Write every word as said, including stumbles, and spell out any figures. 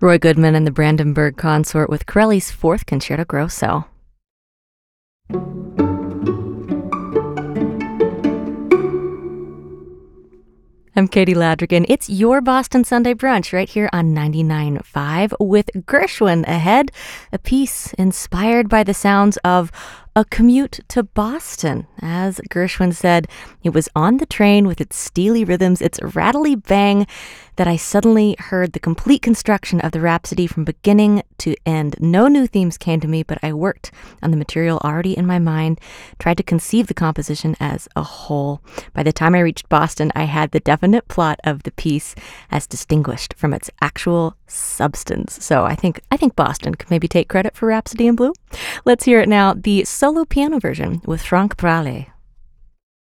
Roy Goodman and the Brandenburg Consort with Corelli's Fourth Concerto Grosso. I'm Katie Ladrigan. It's your Boston Sunday Brunch right here on ninety-nine point five with Gershwin ahead, a piece inspired by the sounds of a commute to Boston. As Gershwin said, it was on the train with its steely rhythms, its rattly bang, that I suddenly heard the complete construction of the Rhapsody from beginning to end. No new themes came to me, but I worked on the material already in my mind, tried to conceive the composition as a whole. By the time I reached Boston, I had the definite plot of the piece as distinguished from its actual substance. So I think I think Boston could maybe take credit for Rhapsody in Blue. Let's hear it now, the solo piano version with Frank Pralé.